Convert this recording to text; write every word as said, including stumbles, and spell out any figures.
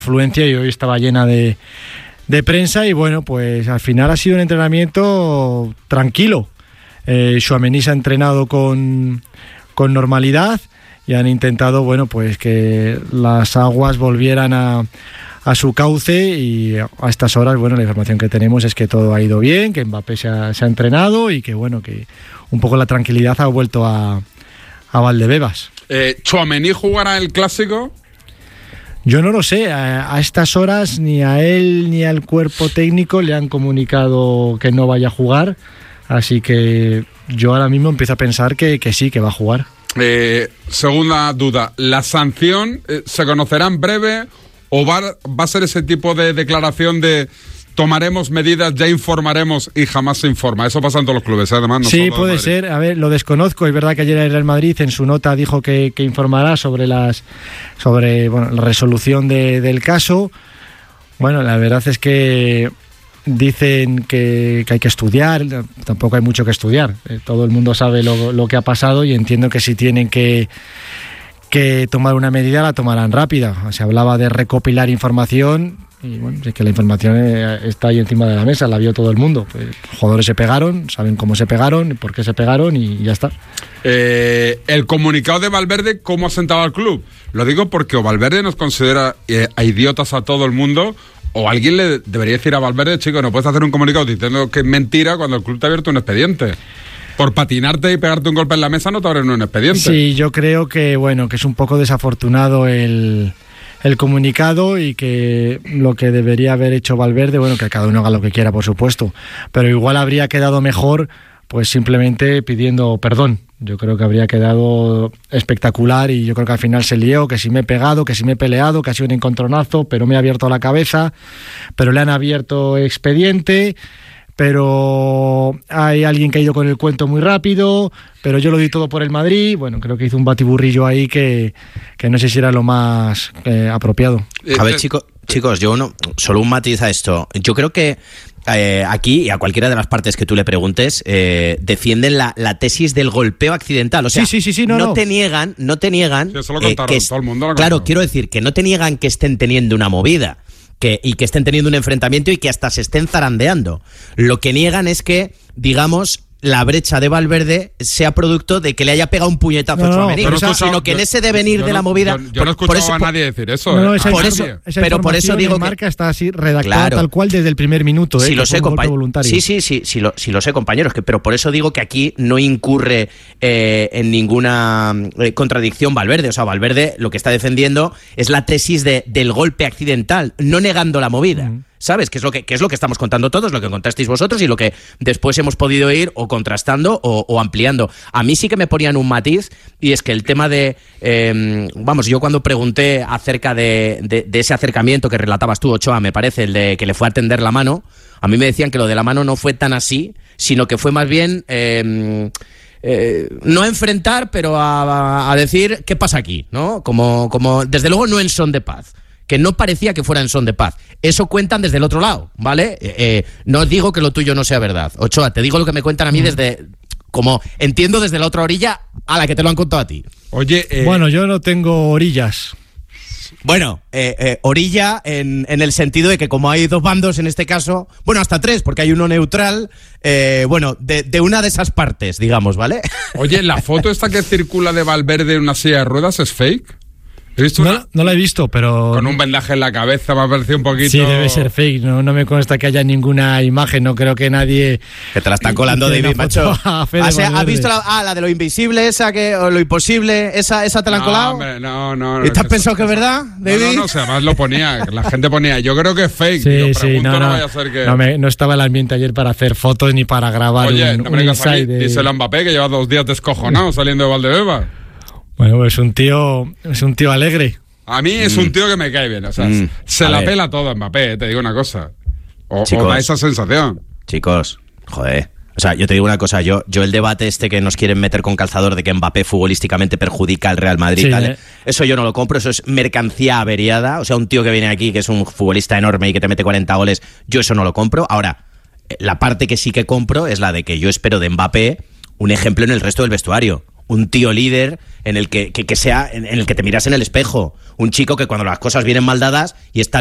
afluencia y hoy estaba llena de, de prensa y bueno, pues al final ha sido un entrenamiento tranquilo. Eh, Tchouaméni se ha entrenado con, con normalidad y han intentado, bueno, pues que las aguas volvieran a, a su cauce y a estas horas, bueno, la información que tenemos es que todo ha ido bien, que Mbappé se ha, se ha entrenado y que, bueno, que un poco la tranquilidad ha vuelto a, a Valdebebas. Eh, ¿Tchouaméni jugará el Clásico? Yo no lo sé, a, a estas horas ni a él ni al cuerpo técnico le han comunicado que no vaya a jugar, así que yo ahora mismo empiezo a pensar que, que sí, que va a jugar. Eh, segunda duda, ¿la sanción eh, se conocerá en breve o va, va a ser ese tipo de declaración de tomaremos medidas, ya informaremos y jamás se informa? Eso pasa en todos los clubes, ¿eh? Además. No sí, puede ser. A ver, lo desconozco. Es verdad que ayer el Real Madrid en su nota dijo que, que informará sobre las sobre bueno, la resolución de, del caso. Bueno, la verdad es que dicen que, que hay que estudiar. Tampoco hay mucho que estudiar. Eh, todo el mundo sabe lo, lo que ha pasado y entiendo que si tienen que que tomar una medida la tomarán rápida. Se hablaba de recopilar información y bueno, es que la información está ahí encima de la mesa, la vio todo el mundo. Pues, los jugadores se pegaron, saben cómo se pegaron, por qué se pegaron y ya está. Eh, el comunicado de Valverde, ¿cómo ha sentado al club? Lo digo porque o Valverde nos considera eh, a idiotas a todo el mundo, o alguien le debería decir a Valverde, chico, no puedes hacer un comunicado diciendo que es mentira cuando el club te ha abierto un expediente. Por patinarte y pegarte un golpe en la mesa no te abren un expediente. Sí, yo creo que bueno, que es un poco desafortunado el, el comunicado y que lo que debería haber hecho Valverde, bueno, que cada uno haga lo que quiera, por supuesto, pero igual habría quedado mejor pues simplemente pidiendo perdón. Yo creo que habría quedado espectacular y yo creo que al final se lió, que si me he pegado, que si me he peleado, que ha sido un encontronazo, pero me ha abierto la cabeza, pero le han abierto expediente, pero hay alguien que ha ido con el cuento muy rápido, pero yo lo di todo por el Madrid. Bueno, creo que hizo un batiburrillo ahí que, que no sé si era lo más eh, apropiado. A ver, chicos, chicos, yo no, solo un matiz a esto. Yo creo que eh, aquí, y a cualquiera de las partes que tú le preguntes, eh, defienden la, la tesis del golpeo accidental. O sea, sí, sí, sí, sí, no, no, no te niegan, no te niegan. Sí, eso lo contaron, eh, que, todo el mundo lo claro, contaron. quiero decir que no te niegan que estén teniendo una movida. Que, y que estén teniendo un enfrentamiento y que hasta se estén zarandeando. Lo que niegan es que, digamos, la brecha de Valverde sea producto de que le haya pegado un puñetazo no, a Tchouaméni, no, no, sino que en ese devenir yo, de la movida... Yo, yo no he escuchado por eso, a nadie decir eso. No, no, ¿eh? esa, por eso, eso, esa pero por eso digo en Marca que está así redactada claro, tal cual desde el primer minuto. Si ¿eh? lo sé, compañero. Sí, sí, sí, sí lo, sí lo sé, compañeros, que, pero por eso digo que aquí no incurre eh, en ninguna eh, contradicción Valverde. O sea, Valverde lo que está defendiendo es la tesis de, del golpe accidental, no negando la movida. Mm. ¿Sabes? Que es lo que, que es lo que estamos contando todos, lo que contasteis vosotros y lo que después hemos podido ir o contrastando o, o ampliando. A mí sí que me ponían un matiz y es que el tema de... Eh, vamos, yo cuando pregunté acerca de, de, de ese acercamiento que relatabas tú, Ochoa, me parece, el de que le fue a tender la mano, a mí me decían que lo de la mano no fue tan así, sino que fue más bien... Eh, Eh, no a enfrentar, pero a, a decir qué pasa aquí, ¿no? Como, como, desde luego no en son de paz. Que no parecía que fuera en son de paz. Eso cuentan desde el otro lado, ¿vale? Eh, eh, no digo que lo tuyo no sea verdad. Ochoa, te digo lo que me cuentan a mí desde... Como entiendo desde la otra orilla a la que te lo han contado a ti. Oye... Eh... Bueno, yo no tengo orillas. Bueno, eh, eh, orilla en, en el sentido de que como hay dos bandos en este caso, bueno, hasta tres, porque hay uno neutral, eh, bueno, de, de una de esas partes, digamos, ¿vale? Oye, ¿la foto esta que circula de Valverde en una silla de ruedas es fake? ¿He visto no, una? no la he visto, pero... Con un vendaje en la cabeza me ha parecido un poquito... Sí, debe ser fake, no, no me consta que haya ninguna imagen, no creo que nadie... Que te la están colando, David, macho. Ah, ¿has visto la, ah, la de lo invisible, esa que, o lo imposible, esa, esa te la han no, colado? Hombre, no, no, no. ¿Y te has pensado que es verdad, David? No, no, no, o sea, además lo ponía, la gente ponía, yo creo que es fake. Sí, Yo sí, pregunto, no, no, no vaya a ser que... No, me, no estaba el ambiente ayer para hacer fotos ni para grabar. Oye, un, no me un digas a mí, de... díselo a Mbappé, que lleva dos días descojonado saliendo de Valdebebas. Bueno, pues es un tío, es un tío alegre. A mí es mm. un tío que me cae bien, o sea, mm. se a la ver. pela todo Mbappé, te digo una cosa. O, chicos, o da esa sensación. Chicos, joder. O sea, yo te digo una cosa, yo, yo el debate este que nos quieren meter con calzador de que Mbappé futbolísticamente perjudica al Real Madrid, sí, ¿vale? eh. Eso yo no lo compro, eso es mercancía averiada. O sea, un tío que viene aquí, que es un futbolista enorme y que te mete cuarenta goles, yo eso no lo compro. Ahora, la parte que sí que compro es la de que yo espero de Mbappé un ejemplo en el resto del vestuario. un tío líder en el que, que, que sea, en el que te miras en el espejo, un chico que cuando las cosas vienen mal dadas y está